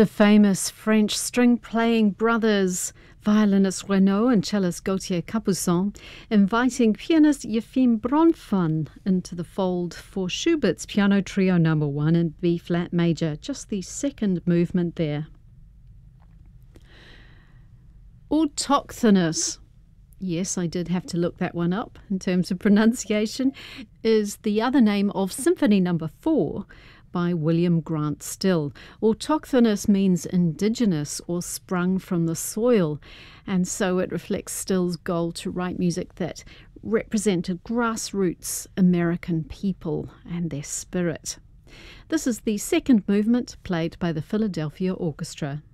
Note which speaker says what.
Speaker 1: The famous French string-playing brothers, violinist Renaud and cellist Gauthier Capuçon, inviting pianist Yefim Bronfman into the fold for Schubert's Piano Trio No. 1 in B-flat major, just the second movement there. Autochthonous, yes, I did have to look that one up in terms of pronunciation, is the other name of Symphony No. 4 by William Grant Still. Autochthonous means indigenous or sprung from the soil, and so it reflects Still's goal to write music that represented grassroots American people and their spirit. This is the second movement played by the Philadelphia Orchestra.